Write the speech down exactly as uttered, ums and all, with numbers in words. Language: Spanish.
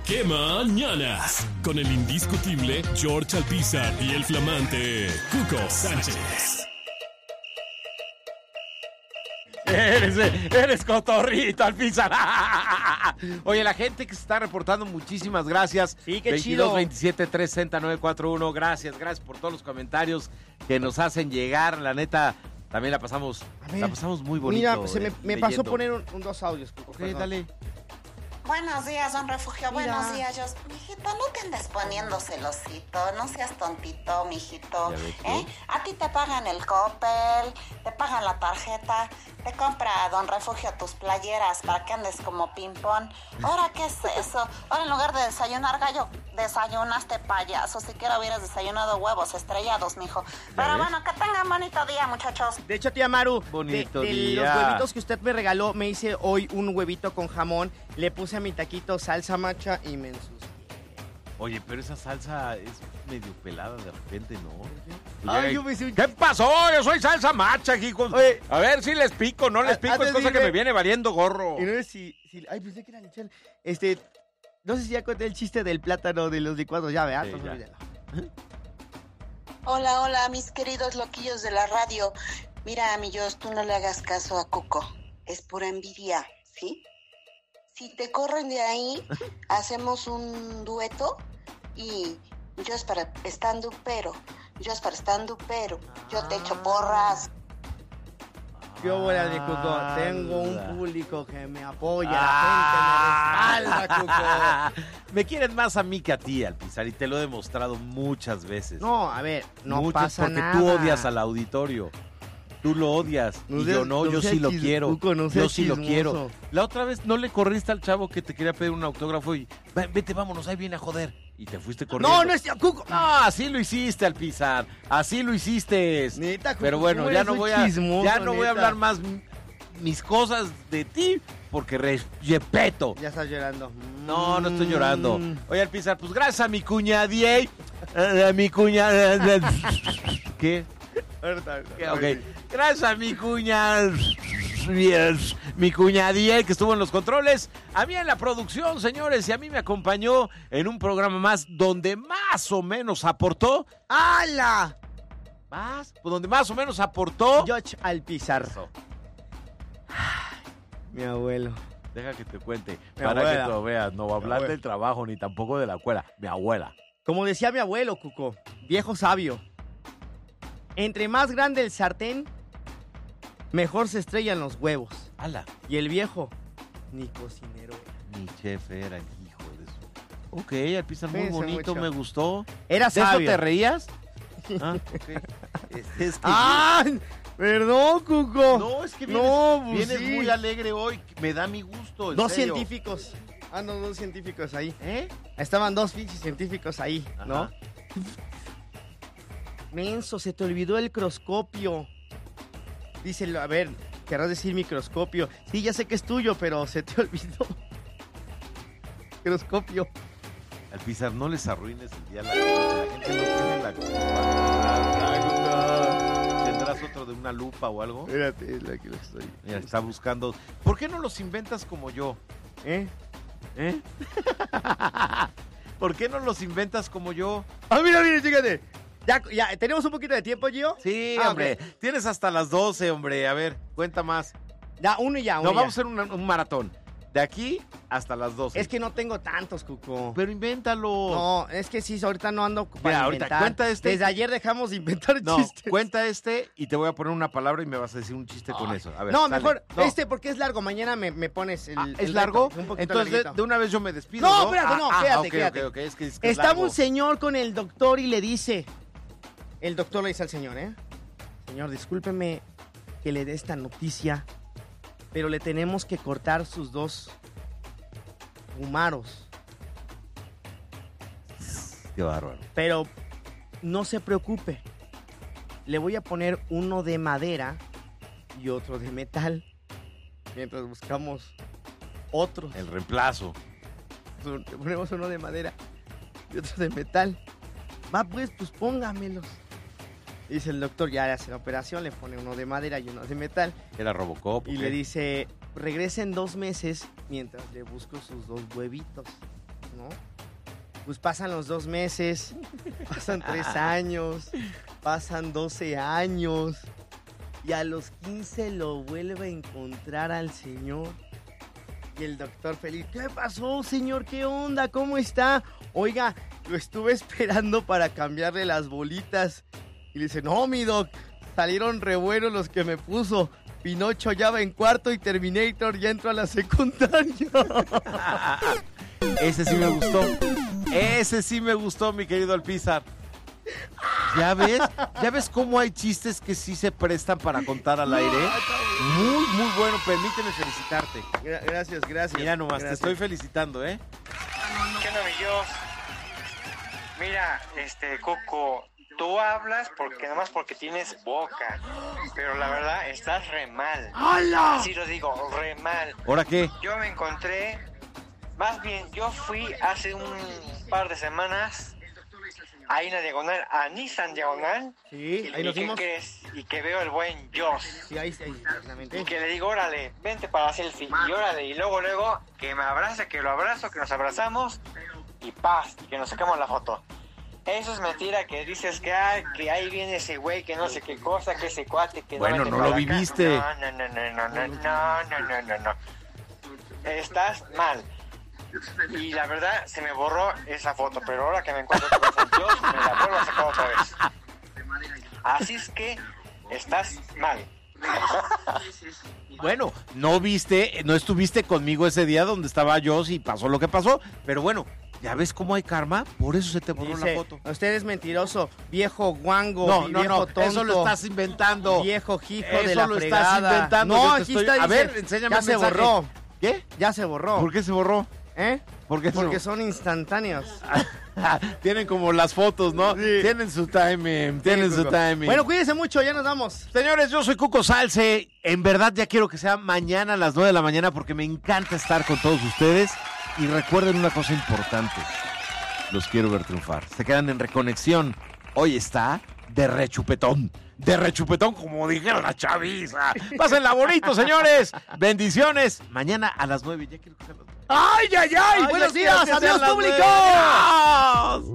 ¡Qué mañanas! Con el indiscutible George Alpizar y el flamante Cuco Sánchez. Eres, eres cotorrito, Alpizar. Oye, la gente que se está reportando, muchísimas gracias. Sí, qué veintidós, chido. veintisiete, trescientos sesenta, novecientos cuarenta y uno. Gracias, gracias por todos los comentarios que nos hacen llegar. La neta, también la pasamos, ver, la pasamos muy bonito. Mira, se me, eh, me pasó leyendo. poner un, un dos audios. Cuco, Ok, perdón. dale. Buenos días, don Refugio. Mira. Buenos días, yo. Mijito, no te andes poniendo celosito. No seas tontito, mijito. Ya ves, ¿Eh? ¿sí? A ti te pagan el Coppel, te pagan la tarjeta, te compra don Refugio tus playeras para que andes como ping-pong. ¿Ahora qué es eso? Ahora en lugar de desayunar gallo, desayunaste payaso. Siquiera hubieras desayunado huevos estrellados, mijo. Pero ves? bueno, que tengan bonito día, muchachos. De hecho, tía Maru, Bonito de, de día. los huevitos que usted me regaló, me hice hoy un huevito con jamón, le puse a mi taquito salsa macha y me ensucié. Oye, pero esa salsa es medio pelada de repente, ¿no? Ay, Llega y, yo me hice un- ¿qué pasó? Yo soy salsa macha, hijos. Oye. A ver si les pico, no les A- pico, es antes cosa que dime- me viene valiendo gorro. Y no sé si, si... Ay, pensé que era lechal. Este... No sé si ya conté el chiste del plátano de los licuados. Ya, ¿verdad? Sí, Entonces, ya. olvídalo. Hola, hola, mis queridos loquillos de la radio. Mira, amigos, tú no le hagas caso a Cuco. Es pura envidia, ¿sí? Si te corren de ahí, hacemos un dueto y yo es para stand pero, yo es para stand pero, yo te echo porras. ¿Qué bola de Cuco? Anda. Tengo un público que me apoya, Ah. la gente me respalda, Cuco. Me quieren más a mí que a ti, Alpizar, y te lo he demostrado muchas veces. No, a ver, no Muchas, pasa porque nada. tú odias al auditorio. Tú lo odias. No y seas- yo no, no yo seas sí lo chis- quiero. Cuco, no yo seas sí lo chismoso. quiero. La otra vez no le corriste al chavo que te quería pedir un autógrafo y "Ven, vete, vámonos, ahí viene a joder. Y te fuiste corriendo. No, no es Cuco. No, así lo hiciste, Alpizar. Así lo hiciste. Neta, Cuco, Pero bueno, ¿cómo ya eres no un voy a chismoso, ya no voy a neta? hablar más m- mis cosas de ti porque respeto. Ya estás llorando. No, no estoy llorando. Mm. Oye, Alpizar, pues gracias a mi cuñadie. A mi cuña. ¿Qué? Ahorita, ¿Qué? ahorita. Ok. Gracias a mi cuña. Mi cuñadie que estuvo en los controles. A mí en la producción, señores. Y a mí me acompañó en un programa más donde más o menos aportó. ¡Hala! ¿Más? Pues donde más o menos aportó. George Alpizar. Eso. Mi abuelo. Deja que te cuente. Mi para abuela. que tú veas. No voy a hablar abuela. del trabajo ni tampoco de la escuela. Mi abuela. Como decía mi abuelo, Cuco, viejo sabio. Entre más grande el sartén, mejor se estrellan los huevos. Ala. Y el viejo, ni cocinero era. Mi chef era el hijo de su. Ok, Alpizar, muy Piensa bonito, mucho. me gustó. Era ¿De eso sabio. te reías? Ah, ok. Es, es que. ¡Ah! Perdón, Cuco. No, es que vienes, No, pues vienes sí. muy alegre hoy. Me da mi gusto. en Dos serio. científicos. Andan dos científicos ahí. ¿Eh? Estaban dos pinches científicos ahí, ¿no? Ajá. Menso, se te olvidó el microscopio. Díselo, a ver, querrás decir microscopio. Sí, ya sé que es tuyo, pero se te olvidó. Microscopio. Alpizar, no les arruines el día a la gente. La gente no tiene la culpa. ¿Tendrás otro de una lupa o algo? Espérate, es la que lo estoy. Mira, está buscando. ¿Por qué no los inventas como yo? ¿Eh? ¿Eh? ¿Por qué no los inventas como yo? Ah, mira, mira, fíjate. Ya, ya, ¿tenemos un poquito de tiempo, Gio? Sí, Ah, hombre. ok. Tienes hasta las doce, hombre. A ver, cuenta más. Ya, uno y ya, uno No, y vamos a ya. hacer un, un maratón. De aquí hasta las doce. Es que no tengo tantos, Cuco. Pero invéntalo. No, es que sí, ahorita no ando para Mira, ahorita inventar. cuenta este. Desde ayer dejamos de inventar No, chistes. cuenta este y te voy a poner una palabra y me vas a decir un chiste con Ay. eso. A ver, no, sale. mejor No. este porque es largo. Mañana me, me pones el. Ah, el ¿es reto, largo? un poquito Entonces, de, larguito. de una vez yo me despido. No, No, espérate, no, Ah, ah, quédate, ok, quédate. ok, ok, es que es que es Estaba largo. un señor con el doctor y le dice. El doctor le dice al señor, ¿eh? Señor, discúlpeme que le dé esta noticia, pero le tenemos que cortar sus dos humaros. Qué bárbaro. Pero no se preocupe. Le voy a poner uno de madera y otro de metal. Mientras buscamos otros. El reemplazo. Le ponemos uno de madera y otro de metal. Va pues, pues póngamelos. Dice el doctor, ya le hace la operación, le pone uno de madera y uno de metal. Era Robocop. Y ¿ok? le dice, regresa en dos meses mientras le busco sus dos huevitos. ¿no? Pues pasan los dos meses, pasan tres años, pasan doce años, y a los quince lo vuelve a encontrar al señor. Y el doctor feliz, ¿qué pasó, señor? ¿Qué onda? ¿Cómo está? Oiga, lo estuve esperando para cambiarle las bolitas. Y le dice, no, mi doc, salieron re buenos los que me puso. Pinocho ya va en cuarto y Terminator ya entró a la secundaria. Ese sí me gustó. Ese sí me gustó, mi querido Alpizar. ¿Ya ves? ¿Ya ves cómo hay chistes que sí se prestan para contar al aire? Muy, muy bueno. Permíteme felicitarte. Gra- gracias, gracias. Mira nomás, gracias. te estoy felicitando, ¿eh? ¿Qué onda, mi Dios? Mira, este, Coco, tú hablas porque nomás porque tienes boca, pero la verdad estás re mal. ¡Hala! Así lo digo, re mal. ¿Ahora qué? Yo me encontré, más bien, yo fui hace un par de semanas ahí en la diagonal, a Nissan Diagonal. Sí, ahí ¿Y nos qué vimos. crees? Y que veo el buen Josh. Sí, ahí, ahí, exactamente. Y que le digo, órale, vente para la selfie. Y órale, y luego, luego, que me abrace, que lo abrazo, que nos abrazamos. Y paz, y que nos sacamos la foto. Eso es mentira, que dices que, ah, que ahí viene ese güey, que no sé qué cosa, que ese cuate, que Bueno, vete no para lo acá. viviste. No, no, no, no, no, no, no, no, no, no, no. Estás mal. Y la verdad, se me borró esa foto, pero ahora que me encuentro con San Dios, me la vuelvo a sacar otra vez. Así es que estás mal. Bueno, no viste, no estuviste conmigo ese día donde estaba yo y pasó lo que pasó, pero bueno, ¿ya ves cómo hay karma? Por eso se te borró Dice, la foto. usted es mentiroso, viejo guango, No, vi- no, viejo no, tonto, eso lo estás inventando. viejo hijo Eso de la lo fregada. estás inventando. No, yo te aquí estoy- está, A dice, ver, enséñame ya el se mensaje. borró, ¿Qué? ya se borró. ¿Por qué se borró? ¿Eh? ¿Por qué se Porque borró? son instantáneos. Tienen como las fotos, ¿no? Sí. Tienen su timing, tienen Sí, su Cuco. timing. Bueno, cuídense mucho, ya nos vamos. Señores, yo soy Cuco Salce. En verdad ya quiero que sea mañana a las nueve de la mañana porque me encanta estar con todos ustedes. Y recuerden una cosa importante. Los quiero ver triunfar. Se quedan en Reconexión. Hoy está de rechupetón. De rechupetón, como dijeron la chaviza. Pásenla bonito, señores. Bendiciones. Mañana a las nueve. Ya quiero que sean las nueve. ¡Ay, ay, ay! Ay, ¡Buenos ya quiero días! que sean ¡Adiós, las público! nueve. ¡Adiós!